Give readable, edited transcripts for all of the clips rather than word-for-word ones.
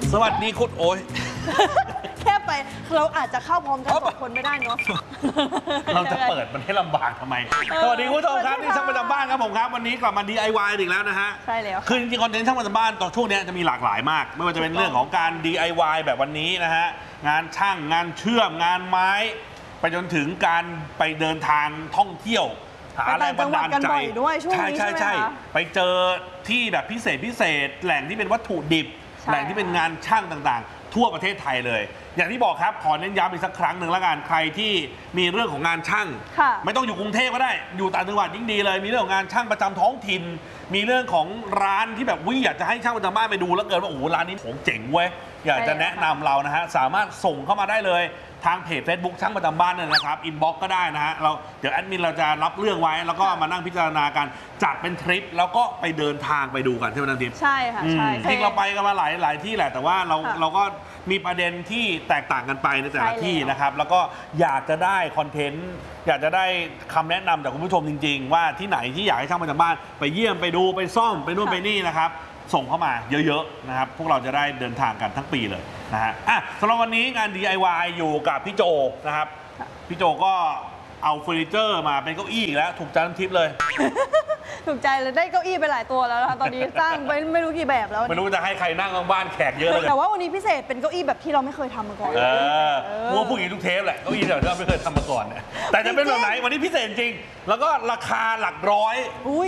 สวัสดีคุณโอ้ยแค่ไปเราอาจจะเข้าพร้อมกัน2 คนไม่ได้เนาะเราจะเปิดมันให้ลำบากทำไมสวัสดีคุณผู้ชมครับนี่ช่างประจำบ้านครับผมครับวันนี้กลับมา DIY อีกแล้วนะฮะใช่แล้วคือจริงๆคอนเทนต์ช่างประจำบ้านตอนช่วงนี้จะมีหลากหลายมากไม่ว่าจะเป็นเรื่องของการ DIY แบบวันนี้นะฮะงานช่างงานเชื่อมงานไม้ไปจนถึงการไปเดินทางท่องเที่ยวหาอะไรบันดาลใจใช่ใช่ใช่ไปเจอที่แบบพิเศษแหล่งที่เป็นวัตถุดิบแหล่งที่เป็นงานช่างต่างๆทั่วประเทศไทยเลยอย่างที่บอกครับขอเน้นย้ำอีกสักครั้งหนึ่งแล้วกันใครที่มีเรื่องของงานช่างไม่ต้องอยู่กรุงเทพก็ได้อยู่ต่างจังหวัดยิ่งดีเลยมีเรื่องของงานช่างประจำท้องถิ่นมีเรื่องของร้านที่แบบอยากจะให้ช่างประจำบ้านไปดูแล้วเกินว่าโอ้โหร้านนี้ของเจ๋งเว้ยอยากจะแนะนำเรานะฮะสามารถส่งเข้ามาได้เลยทางเพจ Facebook ช่างประจำบ้านนั่นนะครับอินบ็อกก็ได้นะฮะเดี๋ยวแอดมินเราจะรับเรื่องไว้แล้วก็มานั่งพิจารณากันจัดเป็นทริปแล้วก็ไปเดินทางไปดูกันใช่ไหมนันทิพย์ใช่ค่ะใช่จริงเราไปกันมาหลายที่แหละแต่ว่าเราก็มีประเด็นที่แตกต่างกันไปในแต่ละที่นะครับแล้วก็อยากจะได้คอนเทนต์อยากจะได้คำแนะนำจากคุณผู้ชมจริงๆว่าที่ไหนที่อยากให้ช่างประจำบ้านไปเยี่ยมไปดูไปซ่อมไปนู่นไปนี่นะครับส่งเข้ามาเยอะๆนะครับพวกเราจะได้เดินทางกันทั้งปีเลยนะฮะสำหรับวันนี้งาน DIY อยู่กับพี่โจนะครับพี่โจก็เอาเฟอร์นิเจอร์มาเป็นเก้าอี้อีกแล้วถูกใจน้ำทิพย์เลยถูกใจเลยได้เก้าอี้ไปหลายตัวแล้วนะคะตอนนี้สร้างไม่รู้กี่แบบแล้วไม่รู้จะให้ใครนั่งบ้านแขกเยอะเลยแต่ว่าวันนี้พิเศษเป็นเก้าอี้แบบที่เราไม่เคยทำมาก่อนพวกอย่างนี้ทุกเทปแหละเก้าอี้แบบที่เราไม่เคยทำมาก่อนเนี่ยแต่จะเป็นแบบไหนวันนี้พิเศษจริงแล้วก็ราคาหลักร้อย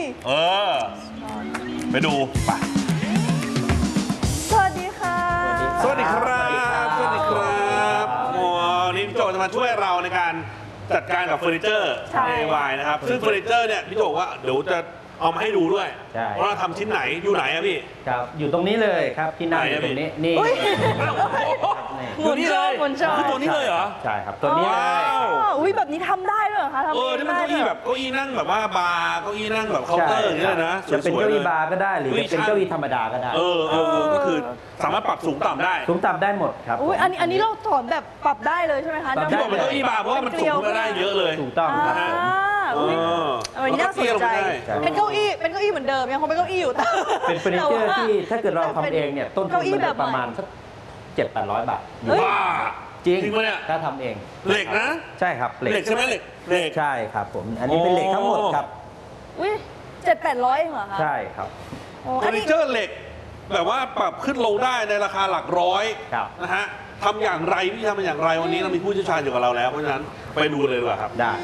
ไปดูไปสวัสดีค่ะสวัสดีครับสวัสดีครับนี่พี่โจจะมาช่วยเราในการจัดการกับเฟอร์นิเจอร์ DIY นะครับซึ่งเฟอร์นิเจอร์เนี่ยพี่โจว่าเดี๋ยวจะเอามาให้ดูด้วยว่าเราทำชิ้นไหนอยู่ไหนอะพี่ครับอยู่ตรงนี้เลยครับที่นั่งอยู่ตรงนี้นี่อยู่นี่เลยคือตัวนี้เลยเหรอใช่ครับตัวนี้เลยอุ้ยแบบนี้ทำได้ด้วยเหรอคะนี่มันเก้าอี้แบบเก้าอี้นั่งแบบว่าบาร์เก้าอี้นั่งแบบเคาน์เตอร์อย่างนี้เลยนะจะเป็นเก้าอี้บาร์ก็ได้หรือจะเป็นเก้าอี้ธรรมดาก็ได้ก็คือสามารถปรับสูงต่ำได้สูงต่ำได้หมดครับอุ้ยอันนี้เราถอนแบบปรับได้เลยใช่ไหมคะที่บอกเป็นเก้าอี้บาร์เพราะว่ามันสูงได้เยอะเลยถูกต้องนะฮะอันนี้น่าสนใจเป็นเก้าอี้เหมือนเดิมยังคงเป็นเก้าอี้อยู่แต่เป็นเฟอร์นิเจอร์ที่ถ้าเกิดเราทำเองเนี่ยต้นทุนมันประมาณสัก700-800 บาทจริงถ้าทำเองเหล็กนะใช่ครับเหล็กใช่ไหมเหล็กใช่ครับผมอันนี้เป็นเหล็กทั้งหมดครับอุ้ย700-800เองเหรอคะใช่ครับเฟอร์นิเจอร์เหล็กแบบว่าปรับขึ้นลงได้ในราคาหลักร้อยนะฮะทำอย่างไรพี่ทำอย่างไรวันนี้เรามีผู้เชี่ยวชาญอยู่กับเราแล้วเพราะฉะนั้นไปดูเลยดีกว่าครับได้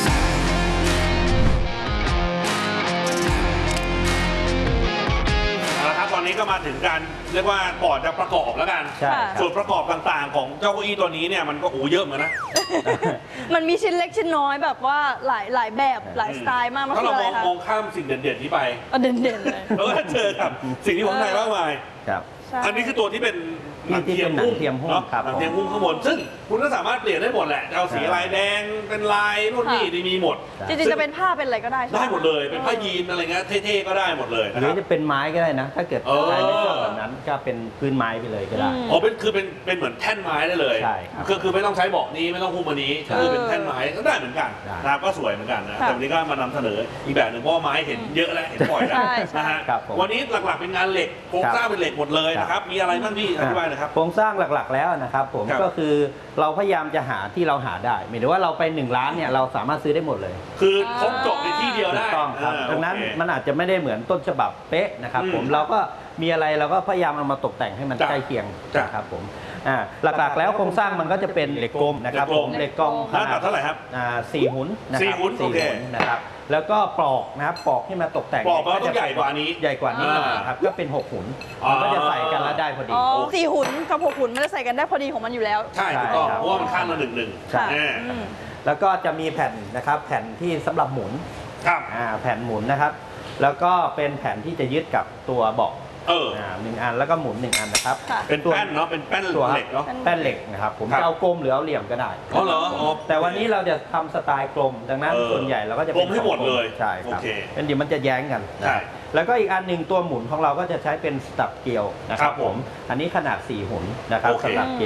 ตอนนี้ก็มาถึงการเรียกว่าก่อนจะประกอบแล้วกันส่วนประกอบต่างๆของเจ้าเก้าอี้ตัวนี้เนี่ยมันก็เยอะเหมือนนะมันมีชิ้นเล็กชิ้นน้อยแบบว่าหลายแบบหลายสไตล์มากถ้าเรามองข้ามสิ่งเด่นๆนี้ไปเด่นๆเลยแล้วก็เจอกับสิ่งที่ผมไทยมากมายอันนี้คือตัวที่เป็นหนังเทียมหุ้มหนังเทียมหุ้มข้างบนซึ่งคุณก็สามารถเปลี่ยนได้หมดแหละจะเอาสีลายแดงเป็นลายนู่นนี่มีหมดจริงๆจะเป็นผ้าเป็นอะไรก็ได้ได้หมดเลยเป็นผ้ายีนอะไรเงี้ยเท่ๆก็ได้หมดเลยหรือจะเป็นไม้ก็ได้นะถ้าเกิดใครไม่ชอบแบบนั้นก็เป็นพื้นไม้ไปเลยก็ได้เป็นเหมือนแท่นไม้ได้เลยคือไม่ต้องใช้เบาะนี้ไม่ต้องหุ้มอันนี้คือเป็นแท่นไม้ก็ได้เหมือนกันนะครับก็สวยเหมือนกันนะแต่วันนี้ก็มานำเสนออีกแบบหนึ่งเพราะไม้เห็นเยอะแล้วเห็นบ่อยแล้วนะฮะวันนี้หลักๆเป็นงานเหล็กโครงสร้างเป็นเหล็กหมดเลยนะครับมีอะไรบ้างพี่อธิบายหน่อยครับโครงสร้างหลักๆแล้วนะครับผมก็คือเราพยายามจะหาที่เราหาได้หมายถึงว่าเราไป1 ร้านเนี่ยเราสามารถซื้อได้หมดเลยคือครบจบในที่เดียวได้ต้องครับดังนั้นมันอาจจะไม่ได้เหมือนต้นฉบับเป๊ะนะครับผมเราก็มีอะไรเราก็พยายามเอามาตกแต่งให้มันใกล้เคียงนะครับผมหลักๆแล้วโครงสร้างมันก็จะเป็นเหล็กกลมนะครับผมเหล็กกลมขนาดเท่าไหร่ครับ 4 หุนนะครับ4 หุนนะครับแล้วก็ปลอกนะครับปลอกที่มาตกแต่งปลอกก็จะใหญ่กว่านี้ใหญ่กว่านี้ครับก็เป็น6 หุนก็จะใส่กันแล้วได้พอดี 4 หุนกับ6 หุนมันจะใส่กันได้พอดีของมันอยู่แล้วใช่ถูกต้องเพราะว่ามันข้างละ1 ใช่แล้วก็จะมีแผ่นนะครับแผ่นที่สำหรับหมุนแผ่นหมุนนะครับแล้วก็เป็นแผ่นที่จะยึดกับตัวเบาะ1 อันแล้วก็หมุน1 อันนะครับเป็นแป้นเนาะเป็นแป้นเหล็กเนาะแป้นเหล็กนะครับผมจะเอากลมหรือเอาเหลี่ยมก็ได้แต่วันนี้เราจะทำสไตล์กลมดังนั้นส่วนใหญ่เราก็จะเป็นกลมให้หมดเลยใช่ครับเป็นเดี๋ยวมันจะแย้งกันแล้วก็อีกอันหนึ่งตัวหมุนของเราก็จะใช้เป็นสตับเกลียวนะครับผมอันนี้ขนาด4 หุนนะครับสตับเกลียว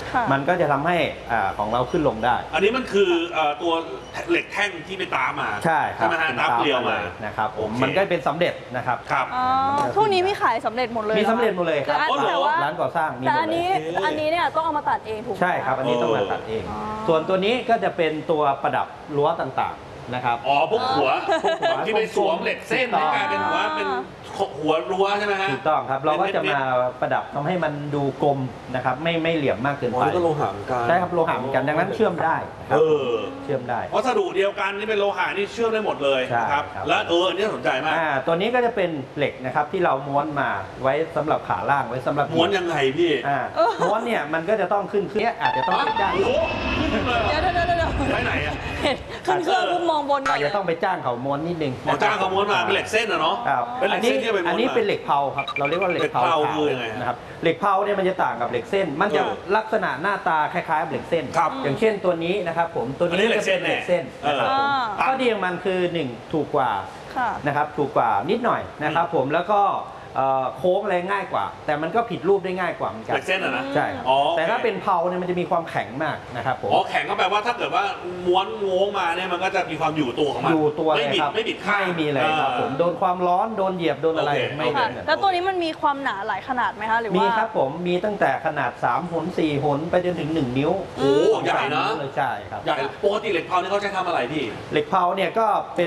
ค่ะมันก็จะทำให้ของเราขึ้นลงได้อันนี้มันคือตัวเหล็กแท่งที่ไปตามมาใช่ครับไหมฮะตามเกลียวมานะครับผมโอเคมันก็เป็นสำเร็จนะครับครับอ๋อพวกนี้มีขายสำเร็จหมดเลยมีสำเร็จหมดเลยครับแต่ว่าร้านก่อสร้างมีหแต่มอัดนเลนี้ยอันนี้เนี่ยต้องเอามาตัดเองถูกไหมใช่ครับ อันนี้ต้องมาตัดเองอ๋อส่วนตัวนี้ก็จะเป็นตัวประดับรั้วต่างๆนะครับอ๋อพวกหัวหัวที่ไปสวมเหล็กเส้นถูกต้องให้กลายเป็นหัวเป็นหัวรั้วใช่ไหมฮะถูกต้องครับ เราก็จะมาประดับทำให้มันดูกลมนะครับ ไม่เหลี่ยมมากเกินอ๋อไปนี่ก็โลหะเหมือนกันใช่ครับโลหะเหมือนกันดังนั้นเชื่อมได้ครัเอบ อเชื่อมได้วัสดุเดียวกันนี่เป็นโลหะนี่เชื่อมได้หมดเลยใช่นะครับครับและอันนี้สนใจมากตัวนี้ก็จะเป็นเหล็กนะครับที่เราม้วนมาไว้สำหรับขาล่างไว้สำหรับม้วนยังไงพี่ม้วนเนี่ยมันก็จะต้องขึ้นเนี่ยอาจจะต้องไปจ้างโอ้โหขึ้นเลยเหรอเดี๋ยวไปไหนอะเห็นขึ้นเครื่องปุ๊บมองบนก่ออาน จจะต้องไปจ้างเขาม้วนนิดนึงหมอจ้างเขาม้วนมาเป็นเหล็กเส้นอะเนาะครับเป็นเหล็อักนนี้เส้นที่ไปม้วนมาอันนี้เป็นเหล็กเผาครับเราเรียกว่าเหล็กเผาเหล็กเผาขาวคือยังไงนะครับเหล็กเผาเนี่ยมันจะต่างกับเหล็กเส้น มันจะเออลักษณะหน้าตาคล้ายๆกับเหล็กเส้นครับอย่างเช่นตัวนี้นะครับผมตัวอันนี้นี้เหล็จะกเส้เป็น นเหล็กเส้นแน่นะครับผมเออข้อดีของมันคือ1ถูกกว่าค่ะนะครับถูกกว่านิดหน่อยนะครับผมแล้วก็โค้งอะไรง่ายกว่า แต่มันก็ผิดรูปได้ง่ายกว่าเหมือนกัเหล็กเส้นอะนะใช่ครับอ๋อโอเคแต่ถ้าเป็นเผาเนี่ยมันจะมีความแข็งมากนะครับผมอ๋อแข็งก็แปลว่าถ้าเกิดว่าม้วนโง้งมาเนี่ยมันก็จะมีความอยู่ตัวของมันอยู่ตัวเลไม่ยบิดครับไม่บิดข้างไม่มีเลยครับผมโดนความร้อนโดนเหยียบโดนอะไรโอเคไม่โอเคเป็นแล้วตัวนี้มันมีความหนาหลายขนาดไหมคะหรือว่ามีมีครับผมมีตั้งแต่ขนาด3หน4หนไปจนถึง1นิ้วโอ้โหใหญ่นะเลยใช่ครับใหญ่ปกติเหล็กเผานี่เขาใช้ทำอะไรพี่เหล็กเผาเนี่ยก็เป็น